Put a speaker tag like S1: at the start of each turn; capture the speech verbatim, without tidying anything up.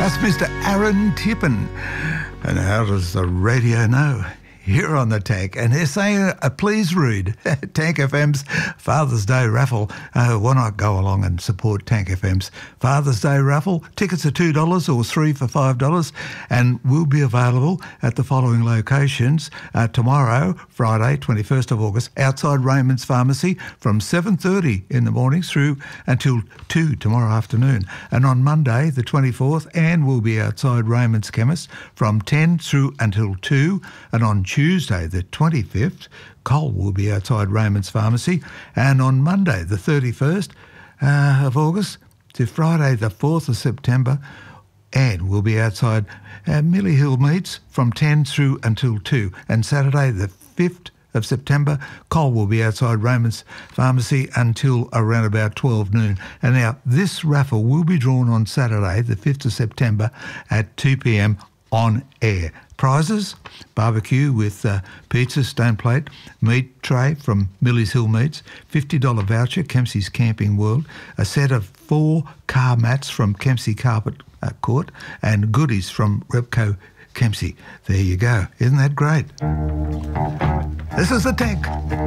S1: That's Mister Aaron Tippin. And how does the radio know? Here on the Tank, and they're saying, uh, please read Tank F M's Father's Day raffle. Uh, why not go along and support Tank F M's Father's Day raffle? Tickets are two dollars or three for five dollars, and will be available at the following locations. Uh, tomorrow, Friday, twenty-first of August, outside Raymond's Pharmacy from seven thirty in the morning through until two tomorrow afternoon. And on Monday, the twenty-fourth, Anne will be outside Raymond's Chemist from ten through until two, and on Tuesday, the twenty-fifth, Cole will be outside Raymond's Pharmacy, and on Monday, the thirty-first uh, of August to Friday, the fourth of September, Anne will be outside uh, Millie Hill Meats from ten through until two, and Saturday, the fifth of September, Cole will be outside Raymond's Pharmacy until around about twelve noon. And now, this raffle will be drawn on Saturday, the fifth of September at two p m on air. Prizes: barbecue with uh, pizza, stone plate, meat tray from Millie's Hill Meats, fifty dollars voucher, Kempsey's Camping World, a set of four car mats from Kempsey Carpet uh, Court, and goodies from Repco Kempsey. There you go. Isn't that great? This is the Tank.